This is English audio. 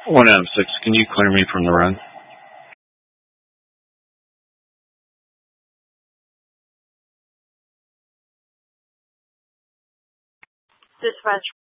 One M6, can you clear me from the run? Dispatch